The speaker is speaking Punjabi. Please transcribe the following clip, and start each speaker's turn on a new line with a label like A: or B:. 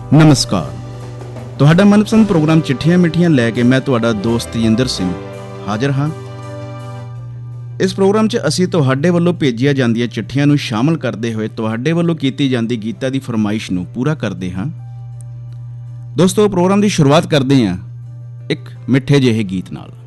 A: ਨਮਸਕਾਰ। ਤੁਹਾਡਾ ਮਨਪਸੰਦ ਪ੍ਰੋਗਰਾਮ ਚਿੱਠੀਆਂ ਮਿੱਠੀਆਂ ਲੈ ਕੇ ਮੈਂ ਤੁਹਾਡਾ ਦੋਸਤ ਤੇਜਿੰਦਰ ਸਿੰਘ ਹਾਜ਼ਰ ਹਾਂ। ਇਸ ਪ੍ਰੋਗਰਾਮ 'ਚ ਅਸੀਂ ਤੁਹਾਡੇ ਵੱਲੋਂ ਭੇਜੀਆਂ ਜਾਂਦੀਆਂ ਚਿੱਠੀਆਂ ਨੂੰ ਸ਼ਾਮਲ ਕਰਦੇ ਹੋਏ ਤੁਹਾਡੇ ਵੱਲੋਂ ਕੀਤੀ ਜਾਂਦੀ ਗੀਤਾਂ ਦੀ ਫਰਮਾਇਸ਼ ਨੂੰ ਪੂਰਾ ਕਰਦੇ ਹਾਂ। ਦੋਸਤੋ, ਪ੍ਰੋਗਰਾਮ ਦੀ ਸ਼ੁਰੂਆਤ ਕਰਦੇ ਹਾਂ ਇੱਕ ਮਿੱਠੇ ਜਿਹੇ ਗੀਤ ਨਾਲ।